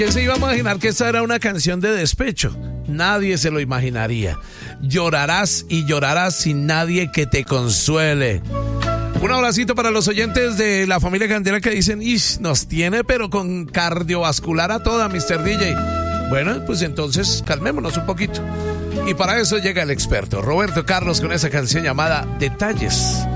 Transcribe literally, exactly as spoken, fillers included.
¿Quién se iba a imaginar que esta era una canción de despecho? Nadie se lo imaginaría. Llorarás y llorarás sin nadie que te consuele. Un abracito para los oyentes de la familia Candela que dicen, ish, nos tiene pero con cardiovascular a toda, mister D J. Bueno, pues entonces calmémonos un poquito. Y para eso llega el experto Roberto Carlos con esa canción llamada Detalles.